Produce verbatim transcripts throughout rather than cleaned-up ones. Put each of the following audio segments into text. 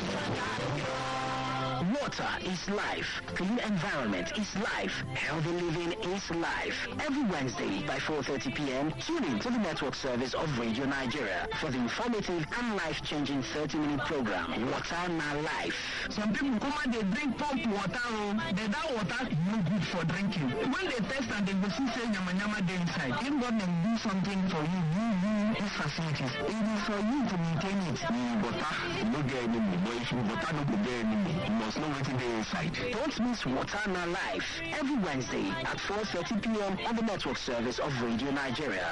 Water is life. Clean environment is life. Healthy living is life. Every Wednesday by four thirty p.m., tune in to the network service of Radio Nigeria for the informative and life-changing thirty-minute program, Water Na Life. Some people come and they drink pump water, but that water is no good for drinking. When they test and they will see say nyama nyama dey inside, if God can do something for you, you, you, these facilities, it is for you to maintain it. Mm, water, no get enemy, but if you water no go get enemy, you must know what's in the inside. Don't miss Water Na Life every Wednesday at four thirty p.m. on the network service of Radio Nigeria.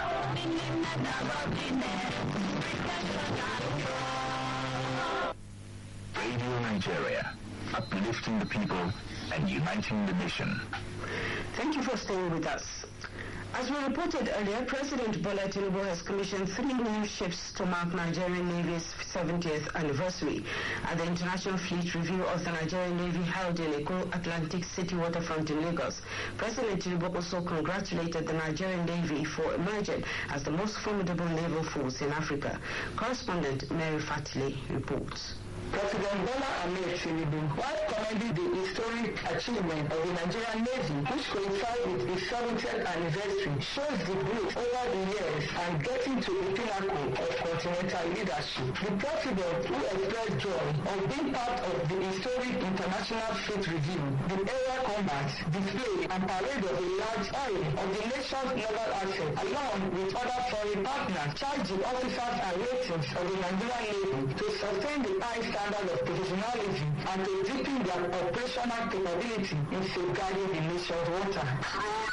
Radio Nigeria, uplifting the people and uniting the nation. Thank you for staying with us. As we reported earlier, President Bola Tinubu has commissioned three new ships to mark Nigerian Navy's seventieth anniversary. At the International Fleet Review of the Nigerian Navy held in Eko Atlantic City waterfront in Lagos, President Tinubu also congratulated the Nigerian Navy for emerging as the most formidable naval force in Africa. Correspondent Mary Fatley reports. President Bola Ahmed Tinubu, while commending the historic achievement of the Nigerian Navy, which coincides with its seventieth anniversary, shows the growth over the years and getting to the pinnacle of continental leadership. The President, who expressed joy of being part of the historic International Fleet Review, the aerial combat, display and parade of a large oil of the nation's naval assets, along with other foreign partners, charged the officers and ratings of the Nigerian Navy to sustain the high standard of professionalism and to deepen their operational capability in safeguarding the nation's water.